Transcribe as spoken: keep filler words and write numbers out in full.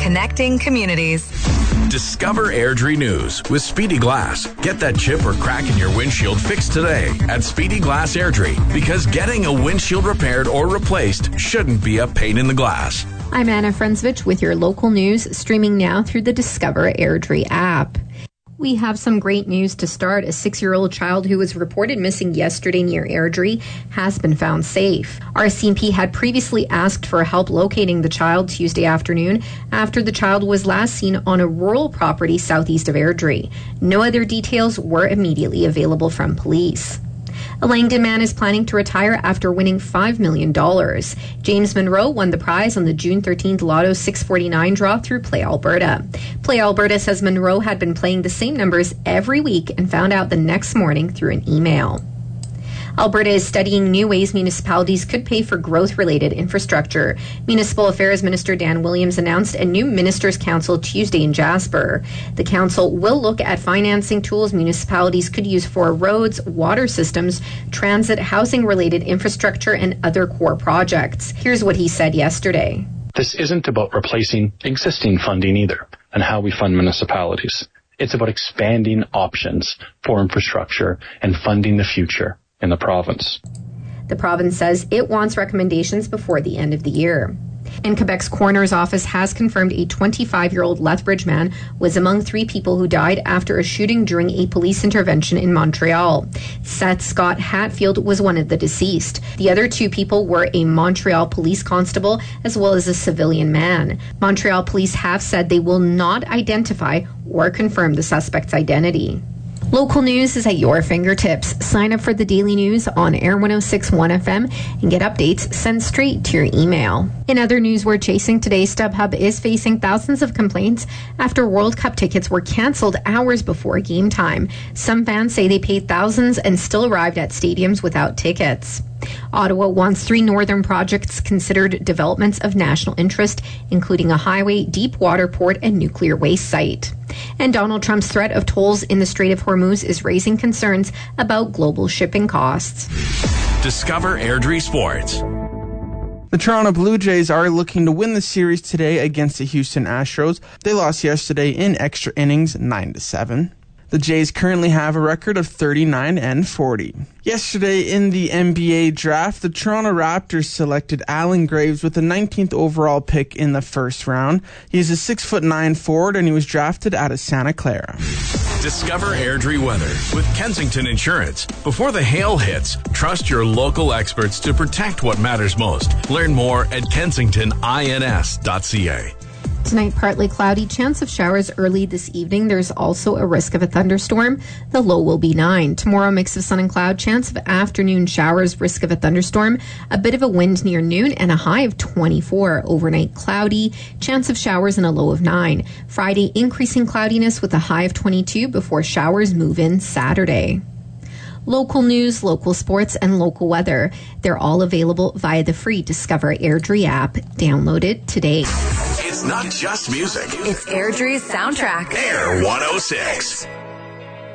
connecting communities. Discover Airdrie News with Speedy Glass. Get that chip or crack in your windshield fixed today at Speedy Glass Airdrie, because getting a windshield repaired or replaced shouldn't be a pain in the glass. I'm Anna Frensvich with your local news, streaming now through the Discover Airdrie app. We have some great news to start. A six-year-old child who was reported missing yesterday near Airdrie has been found safe. R C M P had previously asked for help locating the child Tuesday afternoon after the child was last seen on a rural property southeast of Airdrie. No other details were immediately available from police. A Langdon man is planning to retire after winning five million dollars. James Monroe won the prize on the June thirteenth Lotto six forty-nine draw through Play Alberta. Play Alberta says Monroe had been playing the same numbers every week and found out the next morning through an email. Alberta is studying new ways municipalities could pay for growth-related infrastructure. Municipal Affairs Minister Dan Williams announced a new Ministers' Council Tuesday in Jasper. The council will look at financing tools municipalities could use for roads, water systems, transit, housing-related infrastructure, and other core projects. Here's what he said yesterday. This isn't about replacing existing funding either, and how we fund municipalities. It's about expanding options for infrastructure and funding the future in the province. The province says it wants recommendations before the end of the year. And Quebec's coroner's office has confirmed a twenty-five-year-old Lethbridge man was among three people who died after a shooting during a police intervention in Montreal. Seth Scott Hatfield was one of the deceased. The other two people were a Montreal police constable as well as a civilian man. Montreal police have said they will not identify or confirm the suspect's identity. Local news is at your fingertips. Sign up for the daily news on Air one oh six point one F M and get updates sent straight to your email. In other news we're chasing today, StubHub is facing thousands of complaints after World Cup tickets were canceled hours before game time. Some fans say they paid thousands and still arrived at stadiums without tickets. Ottawa wants three northern projects considered developments of national interest, including a highway, deep water port, and nuclear waste site. And Donald Trump's threat of tolls in the Strait of Hormuz is raising concerns about global shipping costs. Discover Airdrie Sports. The Toronto Blue Jays are looking to win the series today against the Houston Astros. They lost yesterday in extra innings, nine to seven. The Jays currently have a record of thirty-nine and forty. Yesterday in the N B A draft, the Toronto Raptors selected Allen Graves with the nineteenth overall pick in the first round. He is a six foot nine forward and he was drafted out of Santa Clara. Discover Airdrie weather with Kensington Insurance. Before the hail hits, trust your local experts to protect what matters most. Learn more at kensington ins dot c a. Tonight, partly cloudy, chance of showers early this evening. There's also a risk of a thunderstorm. The low will be nine. Tomorrow, mix of sun and cloud, chance of afternoon showers, risk of a thunderstorm, a bit of a wind near noon, and a high of twenty-four. Overnight, cloudy, chance of showers and a low of nine. Friday, increasing cloudiness with a high of twenty-two before showers move in Saturday. Local news, local sports, and local weather. They're all available via the free Discover Airdrie app. Download it today. It's not just music. It's Airdrie's soundtrack. Air one oh six.